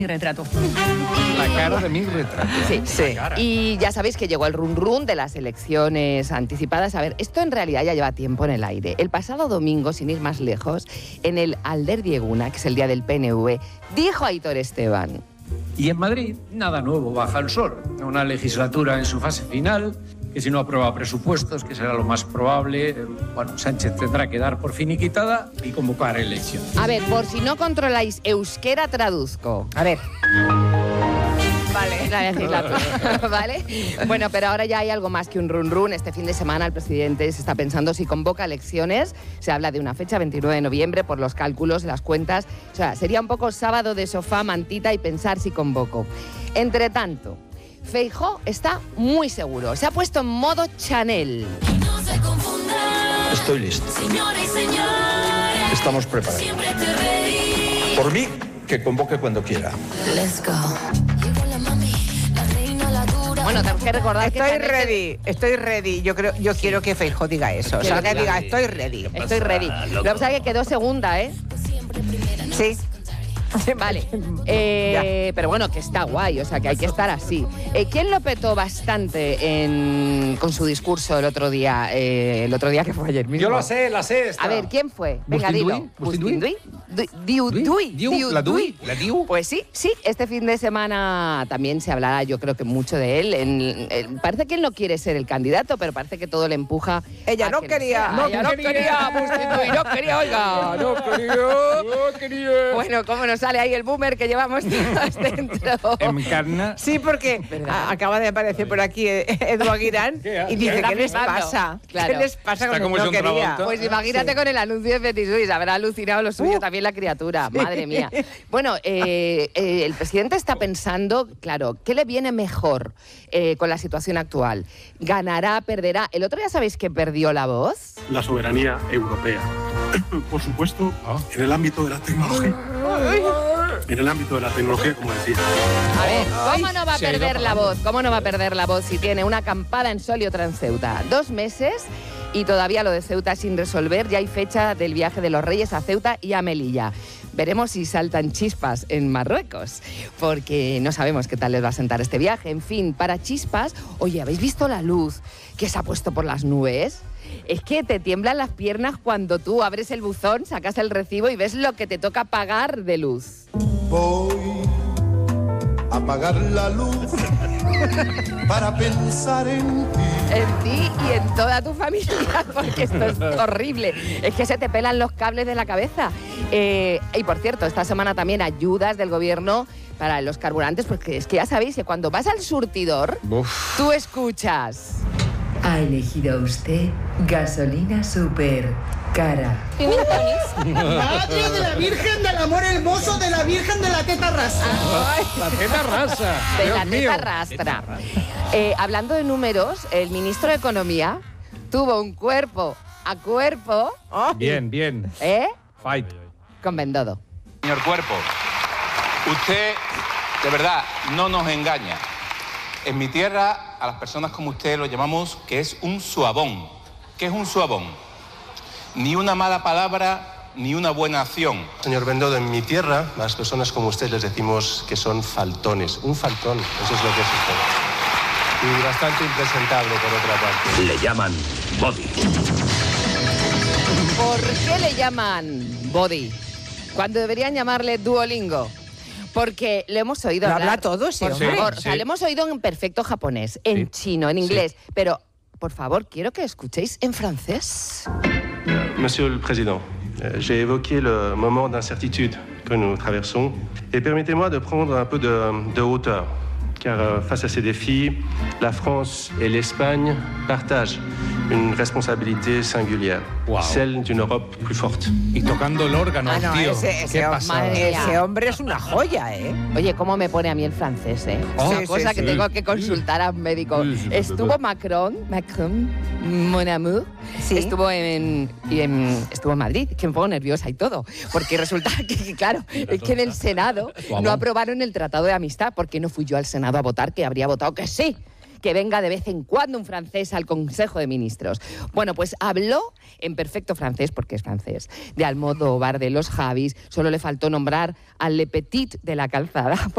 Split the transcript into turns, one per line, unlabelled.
Mi retrato.
La cara de mi retrato.
Sí,
sí.
Y ya sabéis que llegó el run run de las elecciones anticipadas. A ver, esto en realidad ya lleva tiempo en el aire. El pasado domingo, sin ir más lejos, en el Alderdieguna, que es el día del PNV, dijo Aitor Esteban:
Y en Madrid, nada nuevo, baja el sol. Una legislatura en su fase final, que si no aprueba presupuestos, que será lo más probable, bueno, Sánchez tendrá que dar por finiquitada y convocar elecciones.
A ver, por si no controláis euskera, traduzco.
A ver.
Vale, la legislatura, ¿vale? Bueno, pero ahora ya hay algo más que un run run. Este fin de semana el presidente se está pensando si convoca elecciones. Se habla de una fecha, 29 de noviembre, por los cálculos, las cuentas. O sea, sería un poco sábado de sofá, mantita y pensar si convoco. Entre tanto, Feijóo está muy seguro. Se ha puesto en modo Chanel.
No se confundan.
Estoy listo.
Señores y señores.
Estamos preparados.
Siempre te reí.
Por mí, que convoque cuando quiera.
Let's go. Llegó la mami, la reina, la dura.
Bueno, tengo que recordar que
Estoy ready. Yo quiero que Feijóo diga eso. O sea, que diga, estoy ready.
Estoy ready. Lo que pasa es que quedó segunda, ¿eh?
Siempre primera. No
Sí.
Vale, pero bueno, que está guay, o sea, que hay que estar así. ¿Quién lo petó bastante con su discurso el otro día que fue ayer mismo?
Yo la sé. Esta.
A ver, ¿quién fue? Venga, dilo.
¿Bustinduy?
¿La
Diu?
Pues sí, este fin de semana también se hablará, yo creo que mucho de él. Parece que él no quiere ser el candidato, pero parece que todo le empuja.
Ella
a
no
que
quería.
sea. Ella no quería, Bustinduy, no quería, oiga.
No quería.
Bueno, ¿cómo nos sale ahí el boomer que llevamos todos dentro?
Encarna.
Sí, porque acaba de aparecer por aquí Edu Aguirán y dice, ¿qué les pasa?
Claro.
¿Qué les pasa
Está
con
como
no
John
quería?
Travolta.
Pues imagínate con el anuncio de Petit Suisse, habrá alucinado lo suyo también la criatura, madre mía. Bueno, el presidente está pensando, claro, ¿qué le viene mejor con la situación actual? ¿Ganará, perderá? El otro día, ¿sabéis que perdió la voz?
La soberanía europea. Por supuesto, en el ámbito de la tecnología. En el ámbito de la tecnología, como decía.
A ver, ¿cómo no va a
Se ha ido
perder la
apagando.
voz? ¿Cómo no va a perder la voz si tiene una acampada en Sol y otra en Ceuta? 2 meses y todavía lo de Ceuta sin resolver. Ya hay fecha del viaje de los Reyes a Ceuta y a Melilla. Veremos si saltan chispas en Marruecos, porque no sabemos qué tal les va a sentar este viaje. En fin, para chispas, oye, ¿habéis visto la luz que se ha puesto por las nubes? Es que te tiemblan las piernas cuando tú abres el buzón, sacas el recibo y ves lo que te toca pagar de luz.
Voy a apagar la luz para pensar en ti.
En ti y en toda tu familia, porque esto es horrible. Es que se te pelan los cables de la cabeza. Y por cierto, esta semana también ayudas del gobierno para los carburantes, porque es que ya sabéis que cuando vas al surtidor, tú escuchas.
Ha elegido usted gasolina super cara.
¡Madre de la Virgen del Amor Hermoso, de la Virgen de la Teta Rasa!
La teta rasa.
De
Dios
la
mío.
teta rastra. Hablando de números, el ministro de Economía tuvo un cuerpo a cuerpo,
Bien. Fight.
con Bendodo.
Señor Cuerpo, usted de verdad no nos engaña. En mi tierra, a las personas como usted lo llamamos que es un suabón. ¿Qué es un suabón? Ni una mala palabra, ni una buena acción.
Señor Bendodo, en mi tierra, a las personas como usted les decimos que son faltones. Un faltón, eso es lo que es usted. Y bastante impresentable, por otra parte.
Le llaman Body.
¿Por qué le llaman Body cuando deberían llamarle Duolingo? Porque le hemos oído
Lo
hablar.
habla todo ese
por
hombre.
favor, o sea, le hemos oído en perfecto japonés, en chino, en inglés, pero por favor, quiero que escuchéis en francés.
Monsieur le Président, j'ai évoqué le moment d'incertitude que nous traversons et permettez-moi de prendre un peu de hauteur, car face à ces défis, la France et l'Espagne partagent une responsabilité singulière,
Wow.
celle d'une Europe plus forte.
Y tocando el órgano,
No,
tío.
ese
Qué
hombre,
pasada.
Madre mía.
ese hombre es una joya, ¿eh?
Oye, ¿cómo me pone a mí el francés, eh?
Oh,
Una
sí,
cosa
sí,
que
sí.
tengo que consultar a un médico.
Sí, sí,
Estuvo Macron, mon amour,
Sí.
estuvo estuvo en Madrid, que me pongo nerviosa y todo, porque resulta que, claro, es que en el Senado no aprobaron el Tratado de Amistad, porque no fui yo al Senado a votar, que habría votado que sí. Que venga de vez en cuando un francés al Consejo de Ministros. Bueno, pues habló en perfecto francés, porque es francés, de Almodóvar, de los Javis. Solo le faltó nombrar al Le Petit de la Calzada.